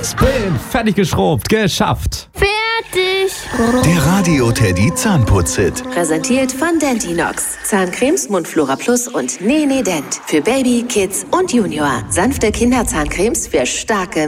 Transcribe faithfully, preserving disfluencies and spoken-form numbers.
Bin fertig geschrubbt, geschafft. Fertig. Der Radio Teddy Zahnputz-Hit. Präsentiert von Dentinox. Zahncremes, Mundflora Plus und Nene Dent. Für Baby, Kids und Junior. Sanfte Kinderzahncremes für starke